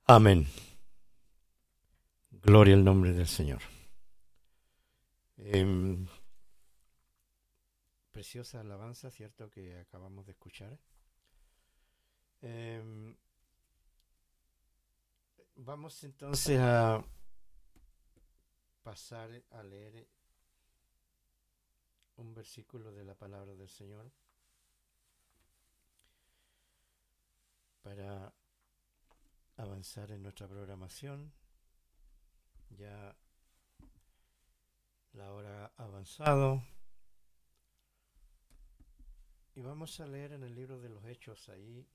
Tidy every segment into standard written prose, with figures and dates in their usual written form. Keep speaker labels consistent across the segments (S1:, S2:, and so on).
S1: Amén. Gloria al nombre del Señor. Preciosa alabanza, ¿cierto? Que acabamos de escuchar. Vamos entonces a pasar a leer un versículo de la palabra del Señor para avanzar en nuestra programación. Ya la hora ha avanzado. Y vamos a leer en el libro de los Hechos ahí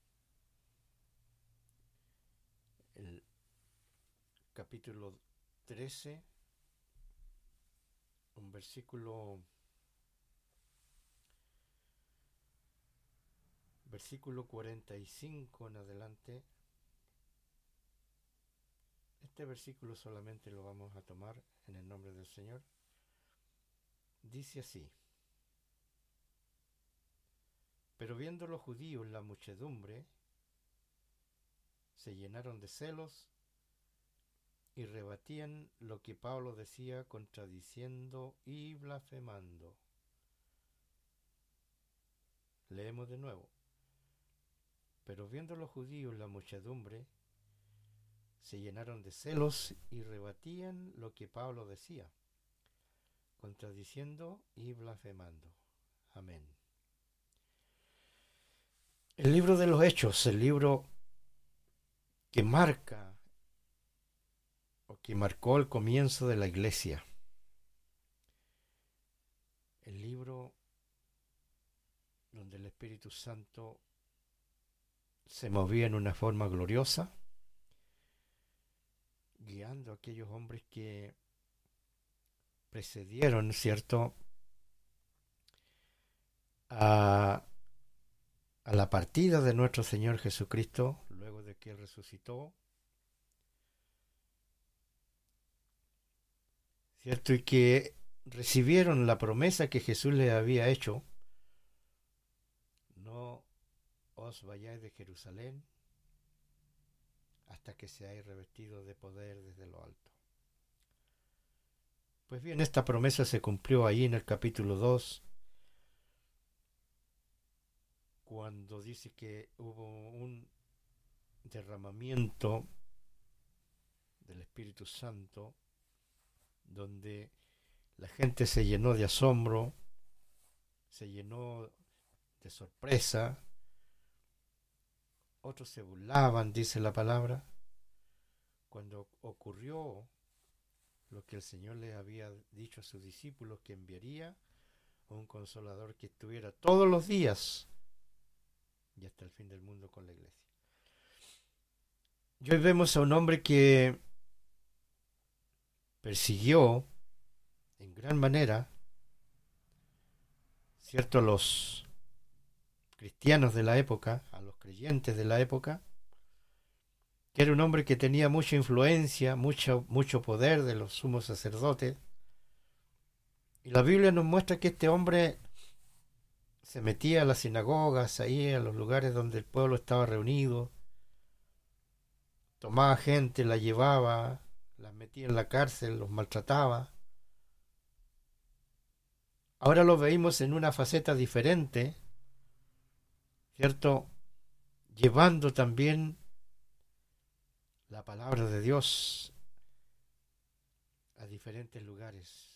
S1: el capítulo 13, un versículo 45 en adelante. Este versículo solamente lo vamos a tomar en el nombre del Señor. Dice así: Pero viendo los judíos la muchedumbre, se llenaron de celos y rebatían lo que Pablo decía, contradiciendo y blasfemando. Leemos de nuevo. Pero viendo los judíos la muchedumbre, se llenaron de celos y rebatían lo que Pablo decía, contradiciendo y blasfemando. Amén. El libro de los Hechos, el libro que marca o que marcó el comienzo de la iglesia. El libro donde el Espíritu Santo se movía en una forma gloriosa, guiando a aquellos hombres que precedieron, ¿cierto?, a la partida de nuestro Señor Jesucristo, luego de que Él resucitó, ¿cierto?, y que recibieron la promesa que Jesús les había hecho: no os vayáis de Jerusalén hasta que seáis revestidos de poder desde lo alto. Pues bien, esta promesa se cumplió ahí en el capítulo 2, cuando dice que hubo un derramamiento del Espíritu Santo, donde la gente se llenó de asombro, se llenó de sorpresa, otros se burlaban, dice la palabra, cuando ocurrió lo que el Señor le había dicho a sus discípulos, que enviaría a un consolador que estuviera todos los días y hasta el fin del mundo con la iglesia. Y hoy vemos a un hombre que persiguió en gran manera, ¿cierto?, a los cristianos de la época, a los creyentes de la época, que era un hombre que tenía mucha influencia, mucho poder de los sumos sacerdotes. Y la Biblia nos muestra que este hombre se metía a las sinagogas, ahí a los lugares donde el pueblo estaba reunido, tomaba gente, la llevaba, las metía en la cárcel, los maltrataba. Ahora lo veíamos en una faceta diferente, ¿cierto?, llevando también la palabra de Dios a diferentes lugares.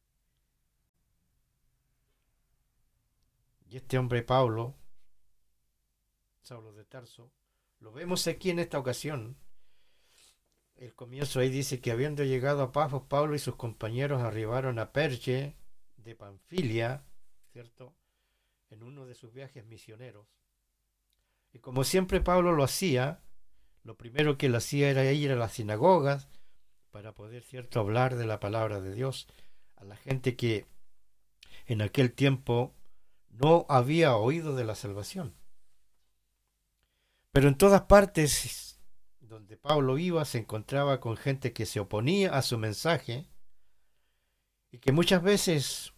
S1: Y este hombre Pablo, Saulo de Tarso, lo vemos aquí en esta ocasión. El comienzo ahí dice que habiendo llegado a Pafos, Pablo y sus compañeros arribaron a Perge de Panfilia, ¿cierto?, en uno de sus viajes misioneros. Y como siempre Pablo lo hacía, lo primero que él hacía era ir a las sinagogas para poder, ¿cierto?, hablar de la palabra de Dios a la gente que en aquel tiempo no había oído de la salvación. Pero en todas partes donde Pablo iba se encontraba con gente que se oponía a su mensaje y que muchas veces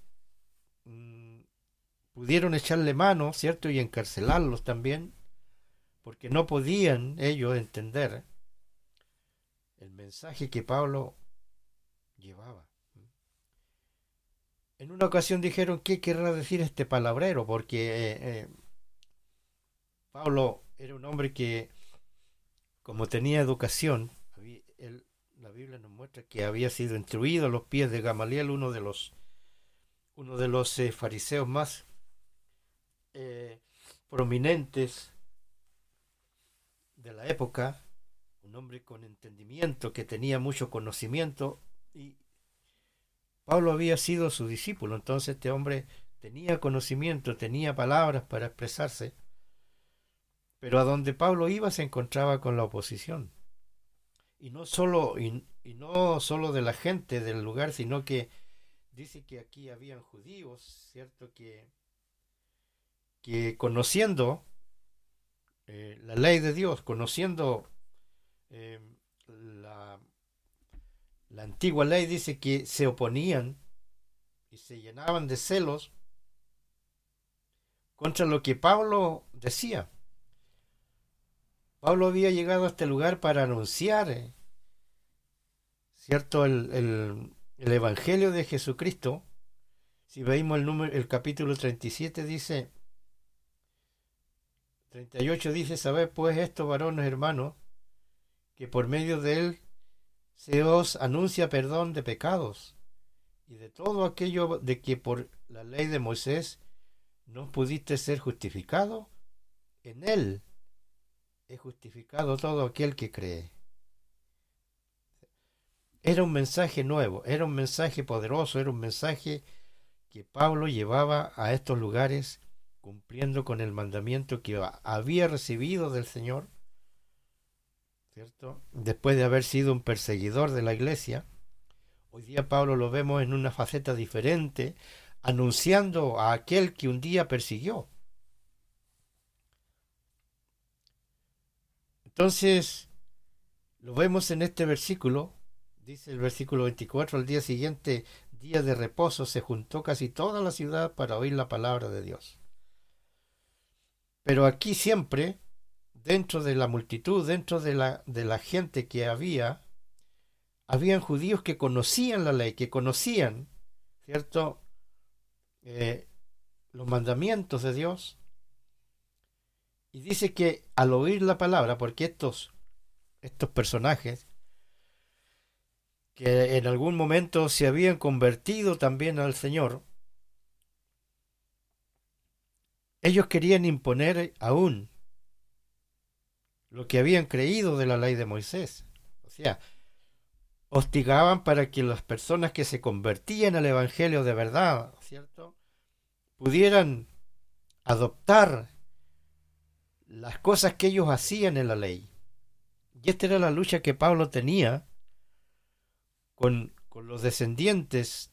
S1: pudieron echarle mano, ¿cierto?, y encarcelarlos también, porque no podían ellos entender el mensaje que Pablo llevaba. En una ocasión dijeron, ¿qué querrá decir este palabrero? Porque Pablo era un hombre que, como tenía educación, la Biblia nos muestra que había sido instruido a los pies de Gamaliel, uno de los fariseos más prominentes de la época, un hombre con entendimiento, que tenía mucho conocimiento, y Pablo había sido su discípulo. Entonces este hombre tenía conocimiento, tenía palabras para expresarse, pero a donde Pablo iba se encontraba con la oposición. Y no solo de la gente del lugar, sino que dice que aquí habían judíos, ¿cierto? Que conociendo la ley de Dios, conociendo eh, la, la antigua ley, dice que se oponían y se llenaban de celos contra lo que Pablo decía. Pablo había llegado a este lugar para anunciar, ¿cierto? El Evangelio de Jesucristo. Si veis el capítulo 37 dice, 38 dice, sabed pues esto, varones hermanos, que por medio de él se os anuncia perdón de pecados y de todo aquello de que por la ley de Moisés no pudiste ser justificado, en él es justificado todo aquel que cree. Era un mensaje nuevo, era un mensaje poderoso, era un mensaje que Pablo llevaba a estos lugares cumpliendo con el mandamiento que había recibido del Señor, ¿cierto? Después de haber sido un perseguidor de la iglesia, hoy día Pablo lo vemos en una faceta diferente, anunciando a aquel que un día persiguió. Entonces, lo vemos en este versículo, dice el versículo 24, al día siguiente, día de reposo, se juntó casi toda la ciudad para oír la palabra de Dios. Pero aquí siempre, dentro de la multitud, dentro de la gente que habían judíos que conocían la ley, que conocían, ¿cierto? Los mandamientos de Dios. Y dice que al oír la palabra, porque estos personajes que en algún momento se habían convertido también al Señor, ellos querían imponer aún lo que habían creído de la ley de Moisés. O sea, hostigaban para que las personas que se convertían al Evangelio de verdad, ¿cierto?, pudieran adoptar las cosas que ellos hacían en la ley. Y esta era la lucha que Pablo tenía con los descendientes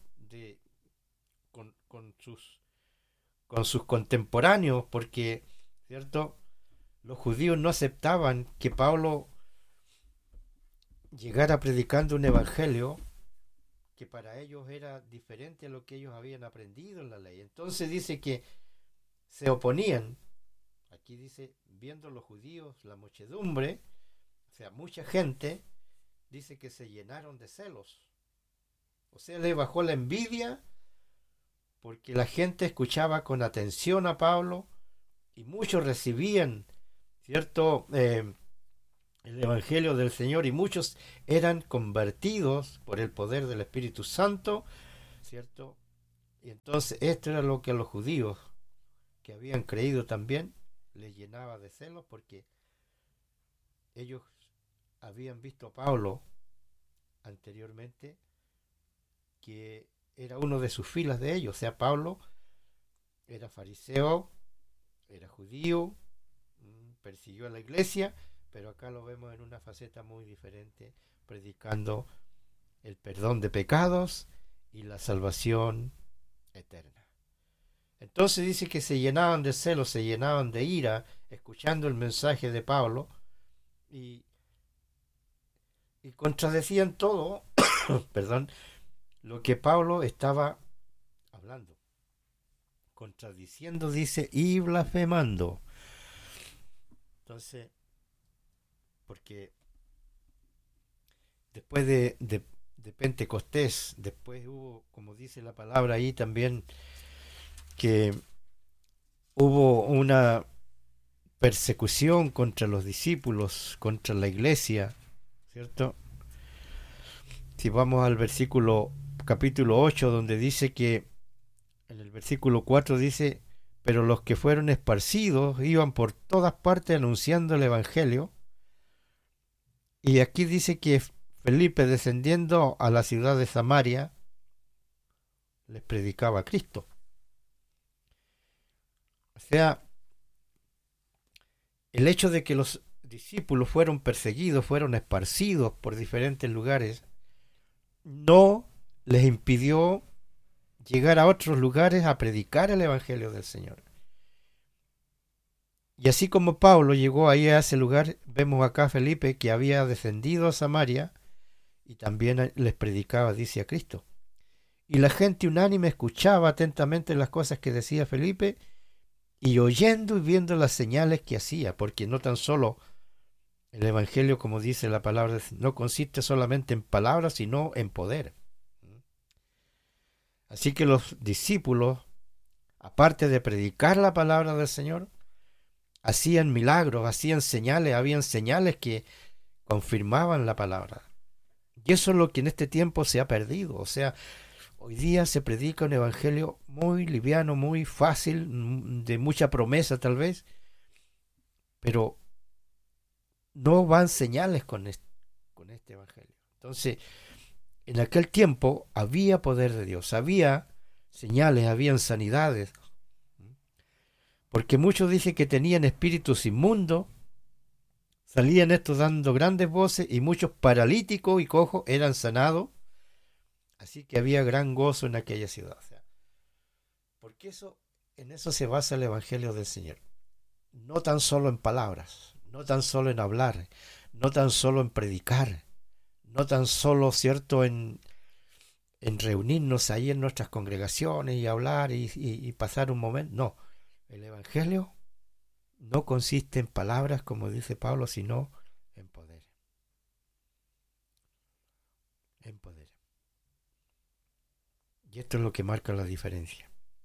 S1: con sus contemporáneos, porque, ¿cierto?, los judíos no aceptaban que Pablo llegara predicando un evangelio que para ellos era diferente a lo que ellos habían aprendido en la ley. Entonces dice que se oponían. Aquí dice, viendo los judíos la muchedumbre, o sea, mucha gente, dice que se llenaron de celos. O sea, le bajó la envidia porque la gente escuchaba con atención a Pablo y muchos recibían, ¿cierto?, el Evangelio del Señor, y muchos eran convertidos por el poder del Espíritu Santo, ¿cierto? Y entonces esto era lo que a los judíos que habían creído también les llenaba de celos, porque ellos habían visto a Pablo anteriormente, que era uno de sus filas de ellos. O sea, Pablo era fariseo, era judío, persiguió a la iglesia, pero acá lo vemos en una faceta muy diferente, predicando el perdón de pecados y la salvación eterna. Entonces dice que se llenaban de celos, se llenaban de ira, escuchando el mensaje de Pablo, y contradecían todo, perdón, lo que Pablo estaba hablando, contradiciendo, dice, y blasfemando. Entonces, porque después de Pentecostés, después hubo, como dice la palabra ahí también, que hubo una persecución contra los discípulos, contra la iglesia, ¿cierto? Si vamos al versículo capítulo 8, donde dice que, en el versículo 4 dice, pero los que fueron esparcidos iban por todas partes anunciando el evangelio. Y aquí dice que Felipe, descendiendo a la ciudad de Samaria, les predicaba a Cristo. O sea, el hecho de que los discípulos fueron perseguidos, fueron esparcidos por diferentes lugares, no les impidió llegar a otros lugares a predicar el evangelio del Señor. Y así como Pablo llegó ahí a ese lugar, vemos acá a Felipe que había descendido a Samaria y también les predicaba, dice, a Cristo. Y la gente unánime escuchaba atentamente las cosas que decía Felipe y oyendo y viendo las señales que hacía, porque no tan solo el evangelio, como dice la palabra, no consiste solamente en palabras, sino en poder. Así que los discípulos, aparte de predicar la palabra del Señor, hacían milagros, hacían señales, habían señales que confirmaban la palabra. Y eso es lo que en este tiempo se ha perdido. O sea, hoy día se predica un evangelio muy liviano, muy fácil, de mucha promesa tal vez, pero no van señales con este evangelio. Entonces, en aquel tiempo había poder de Dios, había señales, habían sanidades, porque muchos dicen que tenían espíritus inmundos, salían estos dando grandes voces y muchos paralíticos y cojos eran sanados, así que había gran gozo en aquella ciudad. O sea, porque en eso se basa el evangelio del Señor, no tan solo en palabras, no tan solo en hablar, no tan solo en predicar, no tan solo, cierto, en reunirnos ahí en nuestras congregaciones y hablar y pasar un momento. No, el evangelio no consiste en palabras, como dice Pablo, sino en poder. En poder. Y esto es lo que marca la diferencia.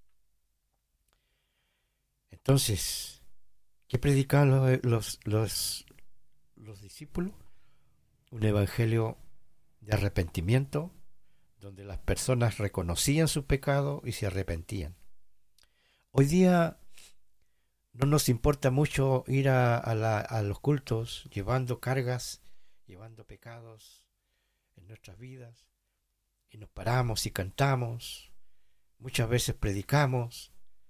S1: Entonces, ¿qué predicaban los discípulos? Un evangelio de arrepentimiento, donde las personas reconocían su pecado y se arrepentían. Hoy día no nos importa mucho ir a los cultos llevando cargas, llevando pecados en nuestras vidas, y nos paramos y cantamos, muchas veces predicamos,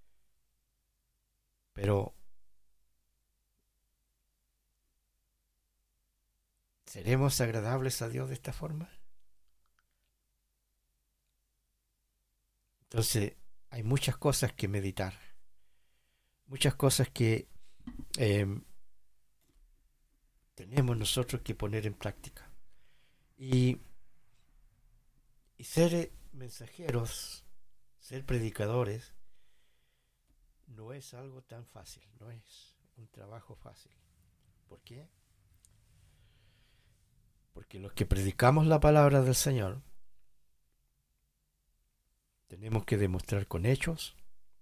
S1: pero ¿seremos agradables a Dios de esta forma? Entonces, hay muchas cosas que meditar, muchas cosas que tenemos nosotros que poner en práctica. Y ser mensajeros, ser predicadores, no es algo tan fácil, no es un trabajo fácil. ¿Por qué? Porque los que predicamos la palabra del Señor tenemos que demostrar con hechos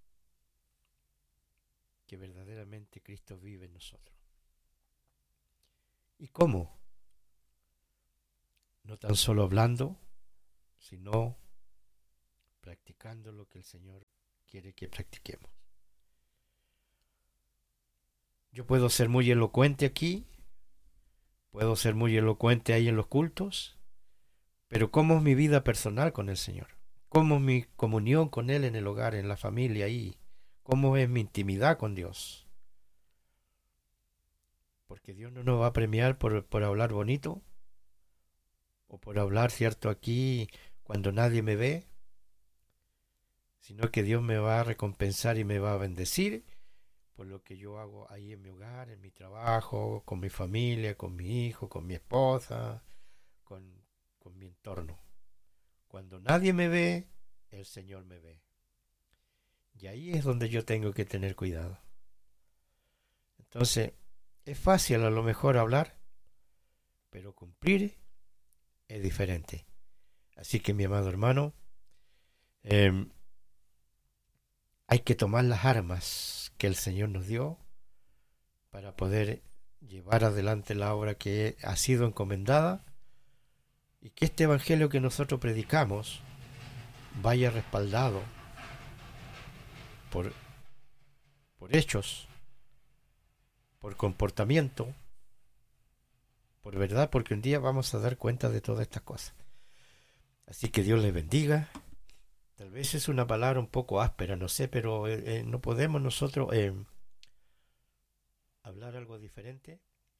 S1: que verdaderamente Cristo vive en nosotros. ¿Y cómo? No tan solo hablando, sino practicando lo que el Señor quiere que practiquemos. Yo puedo ser muy elocuente aquí, puedo ser muy elocuente ahí en los cultos, pero ¿cómo es mi vida personal con el Señor? ¿Cómo es mi comunión con Él en el hogar, en la familia ahí? ¿Cómo es mi intimidad con Dios? Porque Dios no nos va a premiar por hablar bonito o por hablar, cierto, aquí cuando nadie me ve, sino que Dios me va a recompensar y me va a bendecir por lo que yo hago ahí en mi hogar, en mi trabajo, con mi familia, con mi hijo, con mi esposa, con mi entorno. Cuando nadie me ve, el Señor me ve. Y ahí es donde yo tengo que tener cuidado. Entonces, es fácil a lo mejor hablar, pero cumplir es diferente. Así que mi amado hermano, eh, hay que tomar las armas que el Señor nos dio para poder llevar adelante la obra que ha sido encomendada y que este evangelio que nosotros predicamos vaya respaldado por, por hechos, por comportamiento, por verdad, porque un día vamos a dar cuenta de todas estas cosas. Así que Dios les bendiga. Tal vez es una palabra un poco áspera, no sé, pero no podemos nosotros hablar algo diferente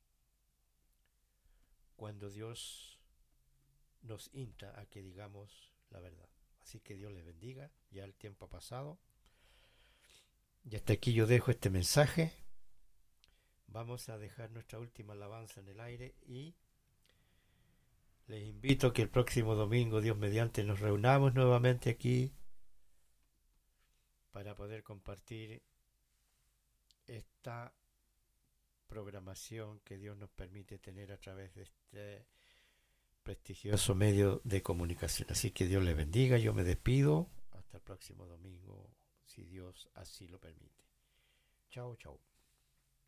S1: cuando Dios nos insta a que digamos la verdad. Así que Dios les bendiga. Ya el tiempo ha pasado. Y hasta aquí yo dejo este mensaje. Vamos a dejar nuestra última alabanza en el aire y les invito a que el próximo domingo, Dios mediante, nos reunamos nuevamente aquí para poder compartir esta programación que Dios nos permite tener a través de este prestigioso medio de comunicación. Así que Dios les bendiga, yo me despido. Hasta el próximo domingo, si Dios así lo permite. Chao, chao.